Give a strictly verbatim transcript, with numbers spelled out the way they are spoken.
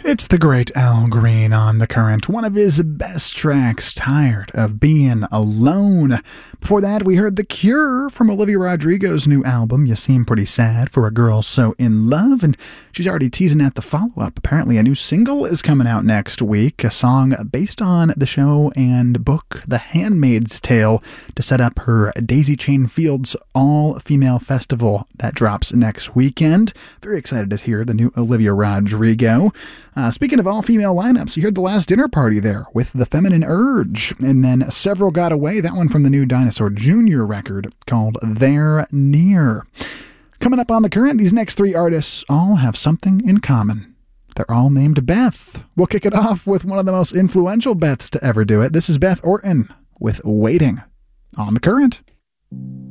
It's the great Al Green on The Current, one of his best tracks, Tired of Being Alone. Before that, we heard The Cure from Olivia Rodrigo's new album, You Seem Pretty Sad for a Girl So In Love, and she's already teasing at the follow-up. Apparently a new single is coming out next week, a song based on the show and book The Handmaid's Tale to set up her Daisy Chain Fields all-female festival that drops next weekend. Very excited to hear the new Olivia Rodrigo. Uh, speaking of all-female lineups, you heard The Last Dinner Party there with The Feminine Urge, and then Several Got Away, that one from the new Dinosaur Junior record called They're Near. Coming up on The Current, these next three artists all have something in common. They're all named Beth. We'll kick it off with one of the most influential Beths to ever do it. This is Beth Orton with Waiting on The Current.